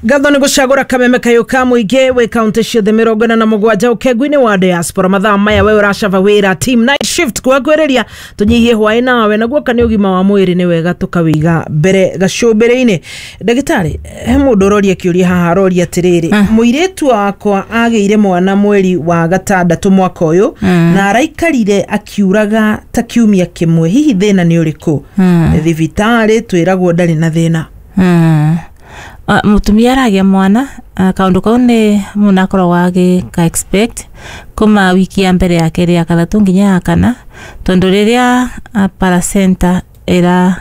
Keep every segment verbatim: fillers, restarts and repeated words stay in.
Gathoni gucagura kameme kayuka muige we county ciothe mirongo ĩna na mũgwanja ukegwini wa diaspora mathaa maya we uracava wira team night shift kwagwereria tunyihie hwaĩ nawe naguo kani ugima wa mwiri ni wega tukawiga mbere gacumbĩrĩ-inĩ. Ndagĩtarĩ he mũndũ ũroria kĩũria haha aroria atĩrĩrĩ mũirĩtu wakwa agĩire mwana mweri wa gatandatu mwaka ũyũ na araikarire akiuraga ta kiumia kĩmwe, hihi thĩna nĩ ũrĩkũ? Thibitarĩ twĩragwo ndarĩ na thĩna. Uh, mutumia aragia mwana uh, kaundu kau ni munakoro wage ka expect kuma wiki ya mbere ya keri ya kathatu nginya ya kana tondu riria uh, placenta era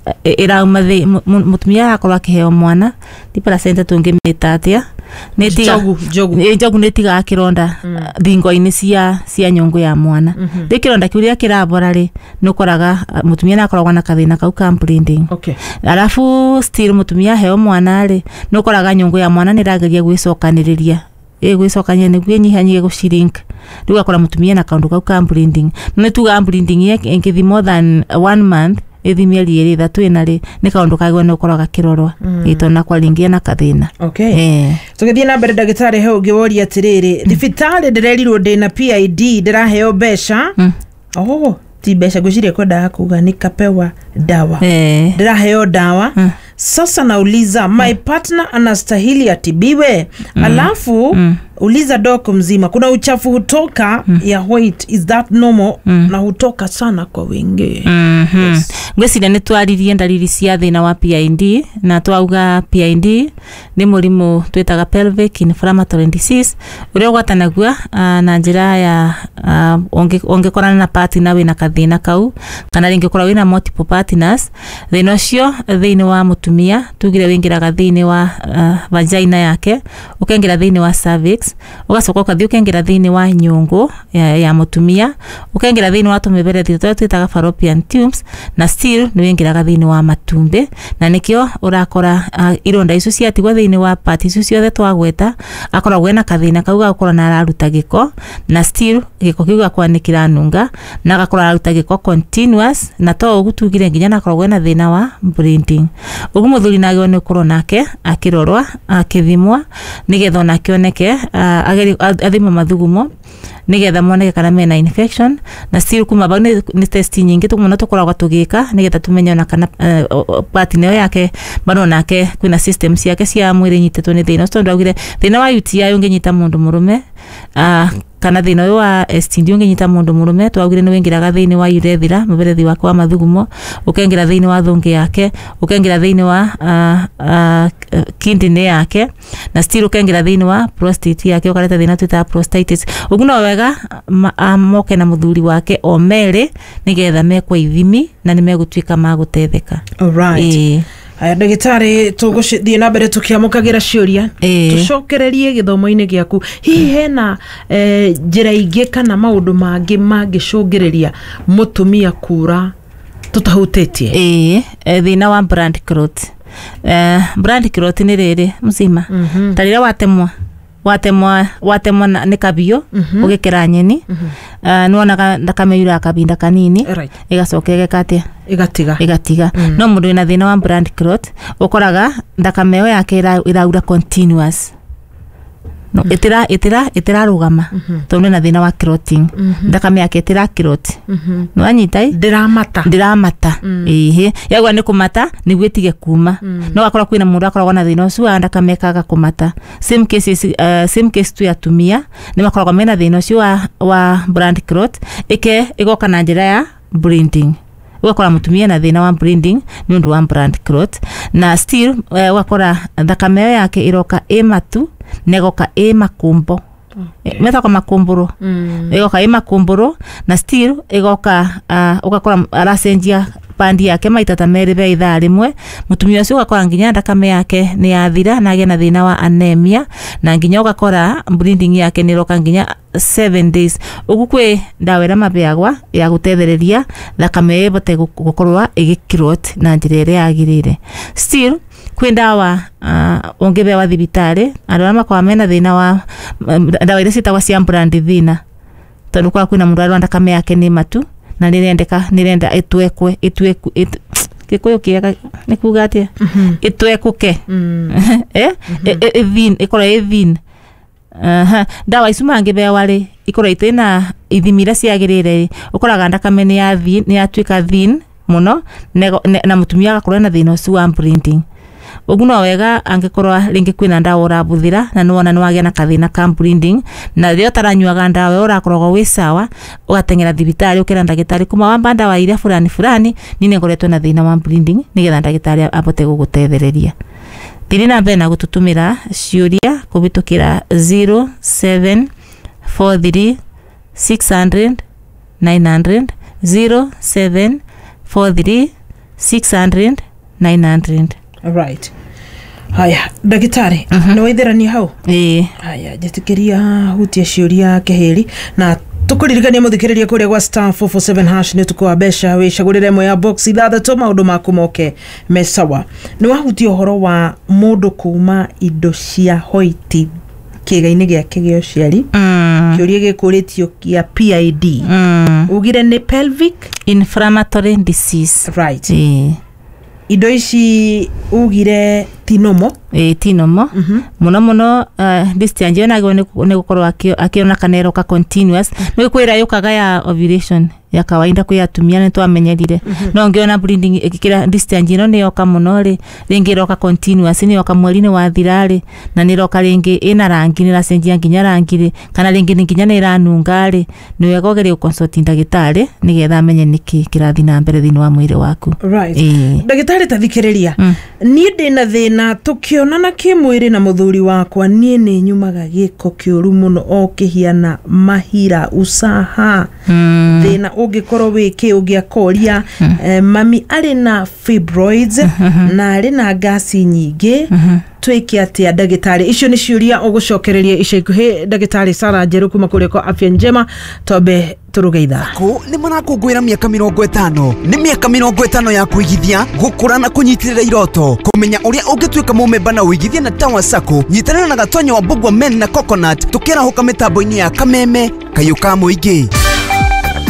era umathi mutumia arakora kiheo mwana di placenta tungimita atia netiga jogu jogu jogu netiga akironda mm. uh, thingo-ini cia cia nyungu ya mwana mm -hmm. Rikironda kiuria kirabora ri nukoraga uh, mutumia nakoragwa na kathina kau ka bleeding. Okay. Alafu still mutumia heo mwana ri nukoraga nyungu ya mwana nirageria gwicokaniriria e gwicokanya niguo nyihanyie gushirink riu akora mutumia na kaundu kau ka bleeding netuga bleeding yake enkithi more than one month ethi mieri iri thatu inari ni kaundu kagwe no koraga kirorwa mm. Itona kwa lingia na kathina. Okay. Eh. Tugithie na mbere ndagĩtarĩ he ũngĩ woria atĩrĩrĩ thibitarĩ ndirerirwo ndĩna P I D ndiraheo mbeca. Mm. Oh, ti mbeca gwĩciria kwenda kuga nikapewa dawa. Eh. Ndiraheo dawa. Mm. Sasa nauliza my partner anastahili atibiwe? Mm. Alafu mm. uliza doko mzima kuna uchafu hutoka mm. ya white, is that normal? Mm. Na hutoka sana kwa wingi. Mm -hmm. Yes. Ngwĩciria nĩ twaririe ndariri cia thĩna wa P I D na twauga P I D nĩ mũrimũ twĩtaga pelvic inflammatory disease ũrĩa ũgwatanagua uh, na njĩra ya uh, ũngĩkorana na partner wĩna kathĩna kau kana rĩngĩ ũkorwo wĩna multiple partners. Thĩna ũcio thĩinĩ wa mutumia tugire wĩingĩraga thĩinĩ wa uh, vagina yake ũkaingĩra thĩinĩ wa cervix ugacoka ukathii ukaingĩra thĩinĩ wa nyungu ya, ya mutumia ukaingĩra thĩinĩ wa tũmĩberethi tũrĩa twĩtaga fallopian tubes na still nĩ wĩingĩraga thĩinĩ wa matumbi na nĩkĩo ũrakora uh, ironda icio ciatigwo thĩinĩ wa part icio ciothe twagweta akoragwo na kathĩna kau gakorwo na araruta gĩko na still gĩko kĩu gakwa nĩ kĩranunga na agakorwo araruta gĩko continuous na to ũguo tugire nginya na akoragwo na thĩna wa bleeding. Ũguo mũthuri nagĩo nĩ ũkorwo nake akĩrorwa akĩthimwa nĩgetha onake oneke uh, ageri athima mathugumo nigetha moneke kana mena infection na still kuma ba ni test nyingi tumona tukoragwa tugika nigetha tumenye na kana uh, partner yake bano nake kwina systems yake cia mwiri nyitetwo ni thina sto ndagire thina wa U T I ungenyita mundu murume uh, kana thina wa S T D ungenyita mundu murume twagire ni wingiraga thiini wa urethra muberethi wake wa mathugumo ukengira thiini wa thungi yake ukengira thiini wa uh, uh, kidney yake na still ukengira thiini wa prostate yake ukareta thina twita prostatitis. Uguno wega amoke na muthuri wake o mere nigetha mekwa ithimi na ni megutwika magutetheka. All right. E. Aya ndagĩtarĩ tũgũthie na mbere tukiamukagira ciuria e. Tucokererie githomo-ini giaku hihi hena eh, njĩra ingĩ kana maũndũ mangĩ mangĩcũngĩrĩria mutumia kura tutahutetie? Eh, thina wa blood clot. Eh, blood clot ni riri mzima. Mm -hmm. Tarira watemwa watemwa watemwa ni kabio mm -hmm. ugikira nyeni mm -hmm. uh, nuona ndakameura kabinda kanini right. Igacoka igekatia igatiga igatiga mm. No mundu ina thina wa blood clot ukoraga ndakameo yake iraura continuous no mm. itira itira itira rugama mm -hmm. tondu na thina wa clotting mm -hmm. ndakame yake itira clot mm -hmm. no anyitai ndiramata ndiramata mm. Ehe yagwa ni kumata ni gwetige kuma mm. No akora kwina mundu akora na thina ucio ndakame kaga kumata same cases uh, same case tu yatumia ni makora mena thina ucio wa wa blood clot ike igoka na njira ya bleeding wakora mutumia na thina wa bleeding ni undu wa blood clot na still uh, wakora thakame yake iroka ematu negoka e makumbo. Okay. Meta kwa makumburo mm. Igoka e makumburo na still igoka uh, ugakora aracenjia pandi yake maita ta meri be ithaa rimwe mutumia ucio ugakora nginya ndakame yake ni yathira na agena thina wa anemia na nginya ugakora bleeding yake ni roka nginya seven days. Ugu kwe ndawera mabeagwa ya gutethereria thakame ebote gukorwa igikirot na njira ĩrĩa yagirire. Still kwendawa uh, ongebewa thibitari andũ makwa mena thina wa ndawa iria citagwa cia brand thina tondu kwa kwina mundu arwanda kame yake ni matu na nirendeka nirenda itwekwe itweku gikuyu kiega ni kuga atia itwekuke eh thin ikora thin aha ndawa icu mangibewa ri ikora itena ithimira ciagirire ukoraga ndakame ni ya thin ni yatwika thin muno na mutumia agakorwo na thina ucio wa bleeding uguno wega angikorwa ringi kwina ndawa urabuthira na nuona nwagia na kathina ka bleeding na rio taranyuaga ndawa urakoragwo wi sawa ugatengera thibitari ukira ndagitari kuma wamba ndawa iria fulani fulani nine ngoretwo na thina wa bleeding nigetha ndagitari abote gugutethereria thiri na mbere na gututumira ciuria kubitukira zero seven four three six hundred nine hundred zero seven four three six hundred nine hundred. Alright. Haya, ndagitari, uh -huh. Niwaitherania hau? Eh. Haya, jetikiria hutia ciuria keheri na tukuririkania muthikiriria kuria gwa star four four seven hash ni tukwa besha wicagurire mo ya box ithathatũ maundu maku moke mesawa. Ni wahutia uhoro wa mundu kuma indo cia hoiti kiga-ini giake gia uciari mm. kiuria gikuritio kia P I D mm. ugire ni pelvic inflammatory disease, right? Eh. Indo ici ugire tinomo eh tinomo mm -hmm. muno muno uh, discharge nago ni gukorwo akio akiona kanero ka continuous mm -hmm. ni kwira yukaga ya ovulation ya kawaida kwa atumia ni twamenyerire mm -hmm. no ngiona bleeding ikikira discharge no ni yoka muno ri ringi roka continuous ni yoka mweri ni wathira ri na ni roka ringi ina rangi ni racenjia nginya rangi ri kana ringi ni nginya ni ranunga ri ni wega ugerie consult ndagitari ni getha amenye niki kirathi na mbere thini wa mwiri waku, right? E. Ndagitari tathikiriria mm. ni ndina thina tukionana kimwiri na muthuri wakwa nie ni nyumaga giko kiuru muno o kihiana mahira usaha mm. thina ungikorwo wiki ungiakoria mm. eh, mami ari na fibroids mm -hmm. na ari na gasi nyingi mm -hmm. twiki atia ndagitari icio ni ciuria ugucokereria ica ikuhi ndagitari Sarah Njeru kuma kuri kwa Afya Njema tobe turugeitha ko ni marakungwira miaka mirongo itano ni miaka mirongo itano ya kuigithia gukura na kunyitirira iroto kumenya uria ungitwika mumemba na uigithia na Tower Sacco nyitanana na gatonyo wa Bugwa Men na Coconut tukira huka mitambo-ini ya Kameme Kayuka Muingi.